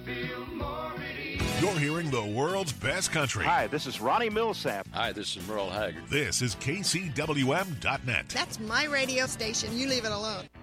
You're hearing the world's best country. Hi, this is Ronnie Millsap. Hi, this is Merle Haggard. This is KCWM.net. That's my radio station. You leave it alone.